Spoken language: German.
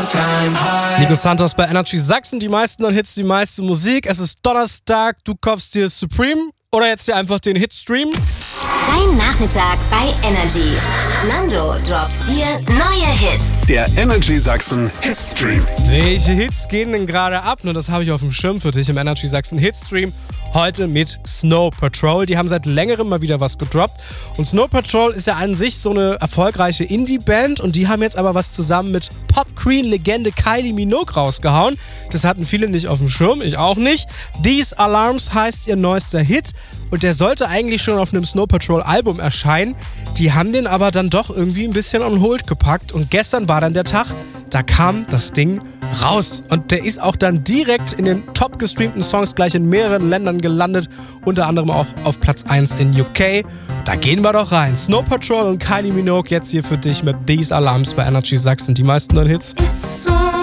Nico Santos bei Energy Sachsen, die meisten neuen Hits, die meiste Musik. Es ist Donnerstag, du kaufst dir Supreme oder jetzt dir einfach den Hitstream. Dein Nachmittag bei Energy. Nando droppt dir neue Hits. Der Energy Sachsen Hitstream. Welche Hits gehen denn gerade ab? Nur das habe ich auf dem Schirm für dich im Energy Sachsen Hitstream. Heute mit Snow Patrol. Die haben seit längerem mal wieder was gedroppt. Und Snow Patrol ist ja an sich so eine erfolgreiche Indie-Band. Und die haben jetzt aber was zusammen mit Pop-Queen-Legende Kylie Minogue rausgehauen. Das hatten viele nicht auf dem Schirm, ich auch nicht. These Alarms heißt ihr neuester Hit. Und der sollte eigentlich schon auf einem Snow Patrol-Album erscheinen. Die haben den aber dann doch irgendwie ein bisschen on hold gepackt. Und gestern war dann der Tag, da kam das Ding raus. Und der ist auch dann direkt in den top gestreamten Songs gleich in mehreren Ländern gelandet. Unter anderem auch auf Platz 1 in UK. Da gehen wir doch rein. Snow Patrol und Kylie Minogue jetzt hier für dich mit These Alarms bei Energy Sachsen. Die meisten neuen Hits. It's so